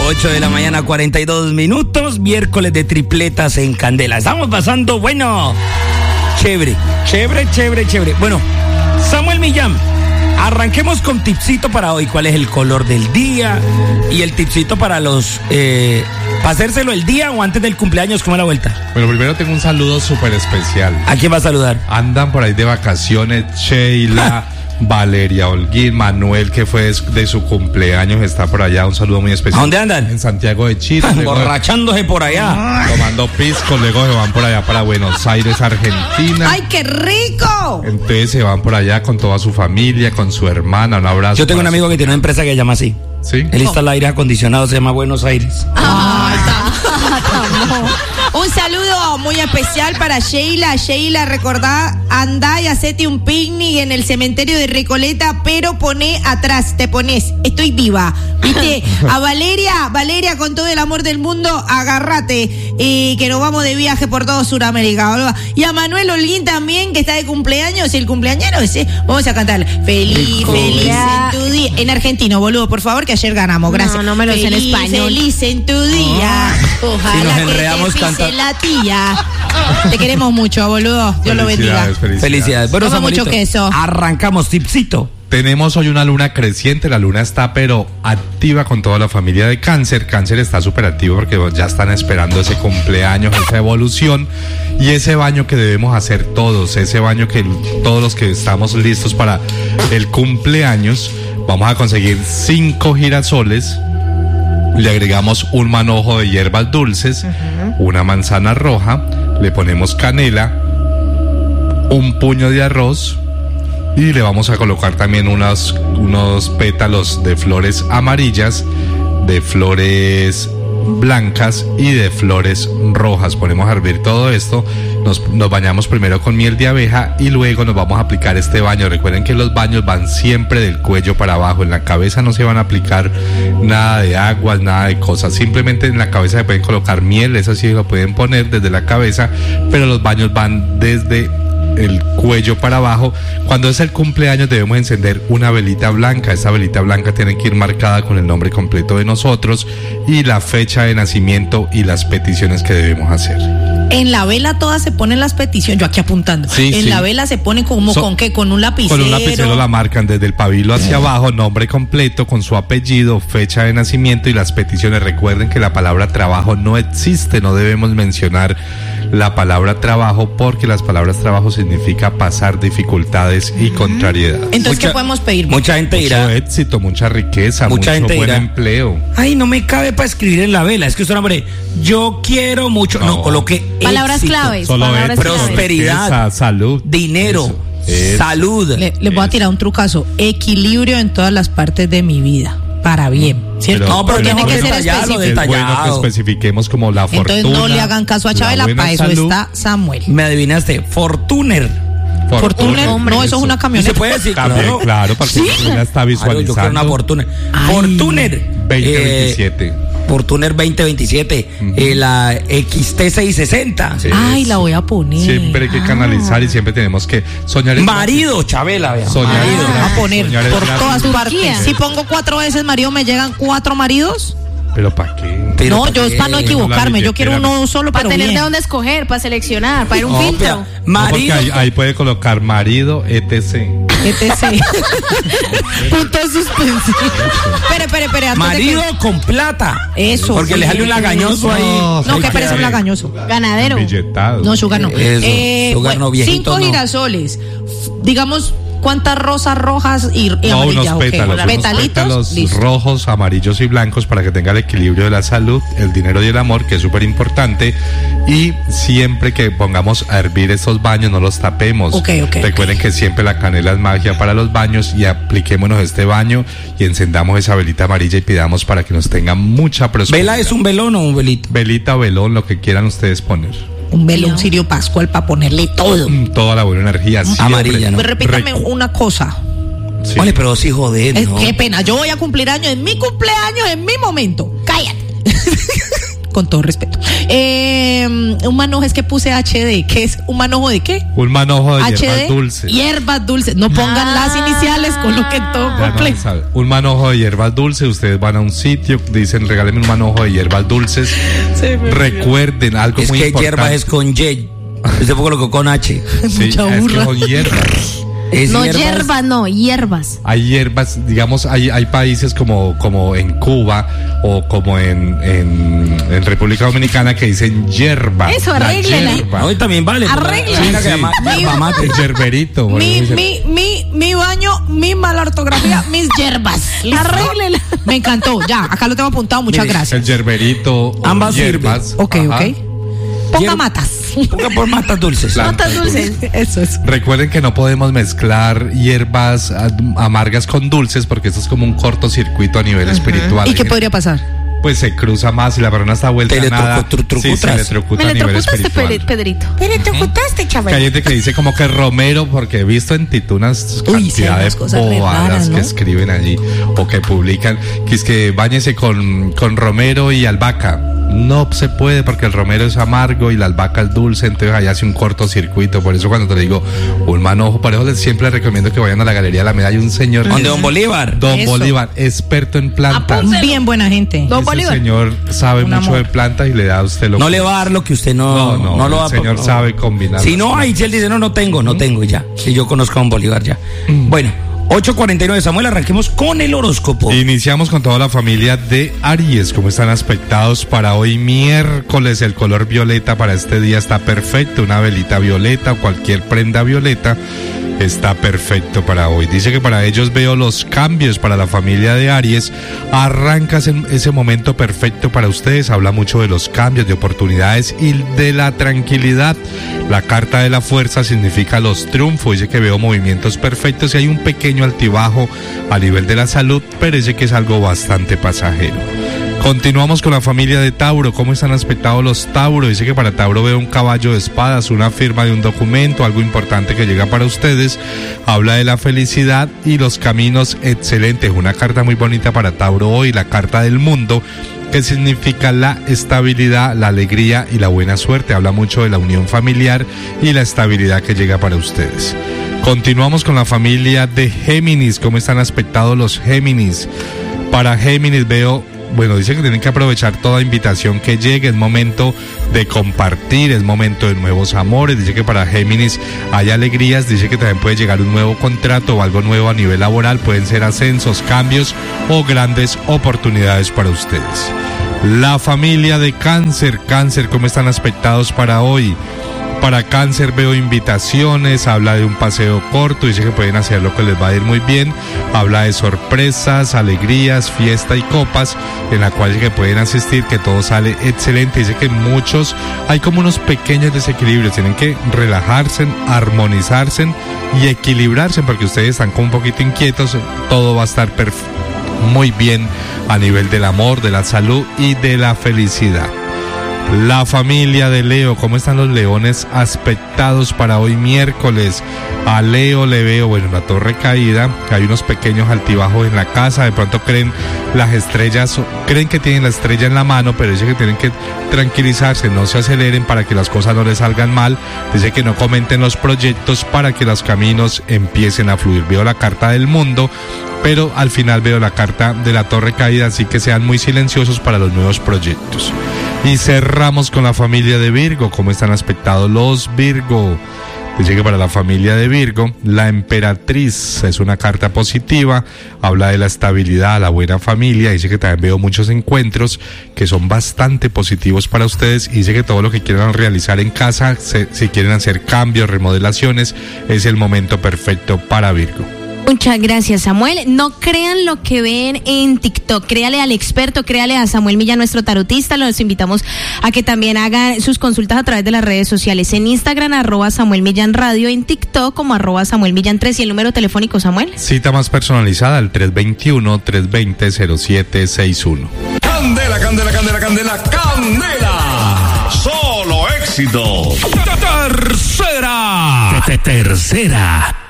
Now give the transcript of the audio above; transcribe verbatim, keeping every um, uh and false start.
ocho de la mañana, cuarenta y dos minutos, miércoles de tripletas en Candela. Estamos pasando, bueno, chévere, chévere, chévere, chévere. Bueno, Samuel Millán, arranquemos con tipsito para hoy. ¿Cuál es el color del día? Y el tipsito para los, eh, para hacérselo el día o antes del cumpleaños, ¿cómo es la vuelta? Bueno, primero tengo un saludo súper especial. ¿A quién va a saludar? Andan por ahí de vacaciones Sheila, Valeria Holguín, Manuel, que fue de, de su cumpleaños, está por allá. Un saludo muy especial. ¿A dónde andan? En Santiago de Chile. Borrachándose por allá. Tomando pisco, luego se van por allá para Buenos Aires, Argentina. ¡Ay, qué rico! Entonces se van por allá con toda su familia, con su hermana. Un abrazo. Yo tengo un amigo que tiene una empresa que se llama así. ¿Sí? Él instala aire acondicionado, se llama Buenos Aires. Ay, un saludo muy especial para Sheila. Sheila, recordá, andá y hacete un picnic en el cementerio de Recoleta, pero poné atrás, te pones, estoy viva, ¿viste? A Valeria, Valeria, con todo el amor del mundo, agárrate, eh, que nos vamos de viaje por todo Sudamérica, boludo. Y a Manuel Holguín también, que está de cumpleaños, el cumpleañero ese, vamos a cantar feliz, feliz en tu día, en argentino, boludo, por favor, que ayer ganamos, gracias. No, no me lo sé en Feliz, español. Feliz en tu día, ojalá Si nos que enredamos, te pise canta- la tía. Te queremos mucho, boludo. Dios lo bendiga. Felicidades, felicidades. Felicidades. Bueno, Toma Samuelito, mucho queso. arrancamos, tipsito. Tenemos hoy una luna creciente, la luna está pero activa con toda la familia de Cáncer. Cáncer está súper activo porque ya están esperando ese cumpleaños, esa evolución y ese baño que debemos hacer todos, ese baño que todos los que estamos listos para el cumpleaños, vamos a conseguir cinco girasoles, le agregamos un manojo de hierbas dulces, uh-huh. una manzana roja, le ponemos canela, un puño de arroz, y le vamos a colocar también unos, unos pétalos de flores amarillas, de flores blancas y de flores rojas. Ponemos a hervir todo esto, nos, nos bañamos primero con miel de abeja y luego nos vamos a aplicar este baño. Recuerden que los baños van siempre del cuello para abajo, en la cabeza no se van a aplicar nada de aguas, nada de cosas, simplemente en la cabeza se pueden colocar miel, eso sí lo pueden poner desde la cabeza, pero los baños van desde el cuello para abajo. Cuando es el cumpleaños debemos encender una velita blanca. Esa velita blanca tiene que ir marcada con el nombre completo de nosotros y la fecha de nacimiento y las peticiones que debemos hacer. En la vela todas se ponen las peticiones, yo aquí apuntando. Sí, en sí. la vela se pone como So, con qué, con un lapicero. Con un lapicero la marcan desde el pabilo hacia abajo, nombre completo con su apellido, fecha de nacimiento y las peticiones. Recuerden que la palabra trabajo no existe, no debemos mencionar la palabra trabajo porque las palabras trabajo significa pasar dificultades y contrariedad. Entonces, Mucha- ¿qué podemos pedir? Mucha gente Mucho dirá, éxito, mucha riqueza, Mucha mucho gente buen dirá, empleo. ay, no me cabe para escribir en la vela. Es que usted, hombre, yo quiero mucho. No, No. coloque Palabras éxito, claves. Solo palabras éxito, claves. prosperidad, riqueza, salud, dinero, Eso, eso. salud. Le, les voy a tirar un trucazo. Equilibrio en todas las partes de mi vida. Para bien, ¿cierto? Pero- No, pero pero tiene mejor que ser detallado, específico. Es bueno que detallado. especifiquemos como la fortuna. Entonces no le hagan caso a la Chabela, buena para eso salud. está Samuel. Me adivinaste, Fortuner. Fortuner, no, eso es una ¿Y camioneta. se puede decir? También, Claro. claro, porque ¿Sí? ya está Claro, visualizando. yo quiero una Fortuner. Ay. Fortuner. veinte eh, veintisiete. Fortuner veinte veintisiete. Ujú. eh, la X T seiscientos sesenta. Sí. Ay, la voy a poner. Siempre hay que canalizar y siempre tenemos que soñar. en- Marido, Chabela, vea. Soñar Marido, es voy gratis, a poner soñar es por gratis. todas Turquía. partes. Si pongo cuatro veces marido, ¿me llegan cuatro maridos? Pero ¿para qué? Pero No, ¿para yo qué? es para no Bueno, equivocarme. la Yo quiero billetera. uno solo, Para pero tener bien. de dónde escoger, para seleccionar, para ir un No, filtro. vea, No, porque marido. ahí, ahí puede colocar marido, etcétera. etcétera. Punto de suspensión. Espere, espere, espere. antes de Marido que- con plata. Eso. Porque le sale un lagañoso ahí. No, No, que Ay, parece un qué- lagañoso. Ganadero. Billetado. No, Sugar no. Eso, Sugar no, viejito cinco no. girasoles. F- Digamos, ¿cuántas rosas rojas y, y No, amarillas? unos ¿o qué? pétalos, unos Petalitos. pétalos Listo. rojos, amarillos y blancos para que tenga el equilibrio de la salud, el dinero y el amor, que es súper importante. Y siempre que pongamos a hervir estos baños, no los tapemos. Ok, ok, Recuerden ok. que siempre la canela es magia para los baños y apliquémonos este baño y encendamos esa velita amarilla y pidamos para que nos tenga mucha prosperidad. ¿Vela es un velón o un velito? Velita o velón, lo que quieran ustedes poner. Un velón cirio pascual para ponerle todo. Mm, Toda la buena energía. siempre. Amarilla, ¿no? Pues repítame Recu- una cosa. Sí. Vale, pero sí, joder, Es, ¿no? Qué pena, yo voy a cumplir años en mi cumpleaños, en mi momento. Cállate. con todo respeto. Eh, un manojo es que puse H D. ¿Qué es un manojo de qué? Un manojo de H D, hierbas dulces. Hierbas dulces. No pongan Ah. las iniciales, coloquen todo Ya no completo. sabe. Un manojo de hierbas dulces, ustedes van a un sitio, dicen regálenme un manojo de hierbas dulces. Recuerden algo Es muy que importante. hierbas es con Y. Usted colocó con H. Sí, Mucha es que burra. son hierbas. Es No, hierbas. hierbas, no, hierbas. Hay hierbas, digamos, hay, hay países como, como en Cuba o como en, en, en República Dominicana que dicen hierba. Eso, La arréglela. hierba. No, y también vale. Arregla. Hay una que Sí. se llama yerba mate. El yerberito. por Mi, eso dice- mi, mi, mi baño, mi mala ortografía, mis hierbas. ¿Listo? Arréglela. Me encantó. Ya, acá lo tengo apuntado. Muchas Mire, gracias. El yerberito. o Ambas hierbas. Ok, Ajá. ok. Ponga Hierba- matas. Ponga por matas dulces. Plantas Notas dulces. Eso es. Recuerden que no podemos mezclar hierbas ad- amargas con dulces porque esto es como un cortocircuito a nivel espiritual. ¿Y qué podría pasar? Pues se cruza más y la persona está vuelta Te a nada. electro- tru- Sí, se trucutras. electrocuta Me a nivel electrocutaste, espiritual. Pedri- Pedrito. Te electrocutaste, Que hay gente que dice como que Romero, porque he visto en Tito unas Uy, sí, hay cantidad unas de cosas re bobadas raras, ¿no? que escriben allí o que publican, que es que báñese con, con Romero y albahaca. No se puede porque el Romero es amargo y la albahaca es dulce, entonces allá hace un cortocircuito. Por eso cuando te digo un manojo, por eso les siempre les recomiendo que vayan a la Galería de la Medalla. Hay un señor, Donde Don Bolívar. Don Eso. Bolívar, experto en plantas. Apúntelo. Bien buena gente. Don Ese Bolívar. señor sabe Un mucho amor. de plantas y le da a usted lo No que- le va a dar lo que usted no, No, no, no lo el va a señor sabe combinar Si las no hay, si él dice, no, no tengo, no tengo y ya. Si yo conozco a Don Bolívar ya. Bueno, ocho cuarenta y nueve, Samuel, arranquemos con el horóscopo. Iniciamos con toda la familia de Aries. ¿Cómo están aspectados para hoy miércoles? El color violeta para este día está perfecto. Una velita violeta o cualquier prenda violeta está perfecto para hoy. Dice que para ellos veo los cambios para la familia de Aries. Arrancas en ese momento perfecto para ustedes. Habla mucho de los cambios, de oportunidades y de la tranquilidad. La carta de la fuerza significa los triunfos. Dice que veo movimientos perfectos y hay un pequeño altibajo a nivel de la salud, pero dice que es algo bastante pasajero. Continuamos con la familia de Tauro. ¿Cómo están aspectados los Tauro? Dice que para Tauro veo un caballo de espadas, una firma de un documento, algo importante que llega para ustedes. Habla de la felicidad y los caminos excelentes. Una carta muy bonita para Tauro hoy, la carta del mundo, que significa la estabilidad, la alegría y la buena suerte. Habla mucho de la unión familiar y la estabilidad que llega para ustedes. Continuamos con la familia de Géminis. ¿Cómo están aspectados los Géminis? Para Géminis veo, bueno, dice que tienen que aprovechar toda invitación que llegue, es momento de compartir, es momento de nuevos amores. Dice que para Géminis hay alegrías, dice que también puede llegar un nuevo contrato o algo nuevo a nivel laboral, pueden ser ascensos, cambios o grandes oportunidades para ustedes. La familia de Cáncer, Cáncer, ¿cómo están aspectados para hoy? Para Cáncer veo invitaciones, habla de un paseo corto, dice que pueden hacer lo que les va a ir muy bien, habla de sorpresas, alegrías, fiesta y copas, en la cual dice que pueden asistir, que todo sale excelente. Dice que muchos, hay como unos pequeños desequilibrios, tienen que relajarse, armonizarse y equilibrarse, porque ustedes están como un poquito inquietos, todo va a estar perfecto, muy bien a nivel del amor, de la salud y de la felicidad. La familia de Leo, ¿cómo están los leones aspectados para hoy miércoles? A Leo le veo, bueno, la torre caída, hay unos pequeños altibajos en la casa, de pronto creen las estrellas, creen que tienen la estrella en la mano, pero dice que tienen que tranquilizarse, no se aceleren para que las cosas no les salgan mal, dice que no comenten los proyectos para que los caminos empiecen a fluir. Veo la carta del mundo, pero al final veo la carta de la torre caída, así que sean muy silenciosos para los nuevos proyectos. Y cerramos con la familia de Virgo. ¿Cómo están aspectados los Virgo? Dice que para la familia de Virgo, la emperatriz es una carta positiva, habla de la estabilidad, la buena familia. Dice que también veo muchos encuentros que son bastante positivos para ustedes. Y dice que todo lo que quieran realizar en casa, se, si quieren hacer cambios, remodelaciones, es el momento perfecto para Virgo. Muchas gracias, Samuel. No crean lo que ven en TikTok. Créale al experto, créale a Samuel Millán, nuestro tarotista. Los invitamos a que también hagan sus consultas a través de las redes sociales. En Instagram, arroba Samuel Millán Radio. En TikTok, como arroba Samuel Millán tres. ¿Y el número telefónico, Samuel? Cita más personalizada al tres veintiuno, tres veinte, cero siete sesenta y uno. Candela, candela, candela, candela, candela. Solo éxito. Tercera. Tercera.